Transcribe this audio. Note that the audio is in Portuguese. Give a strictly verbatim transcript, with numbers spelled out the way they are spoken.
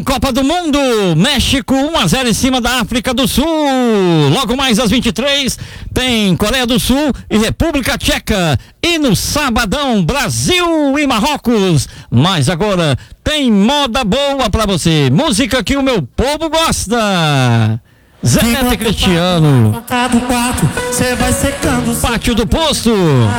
Copa do Mundo, México um a zero em cima da África do Sul. Logo mais às vinte e três tem Coreia do Sul e República Tcheca. E no sabadão, Brasil e Marrocos. Mas agora tem moda boa pra você, música que o meu povo gosta. Zé Neto e Cristiano, Pátio do Posto.